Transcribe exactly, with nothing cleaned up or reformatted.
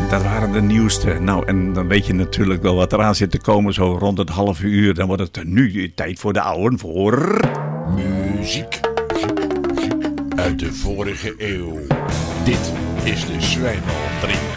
Dat waren de nieuwste. Nou, en dan weet je natuurlijk wel wat eraan zit te komen. Zo rond het half uur. Dan wordt het nu tijd voor de ouwen voor... Muziek uit de vorige eeuw. Dit is de Zwijnal drie.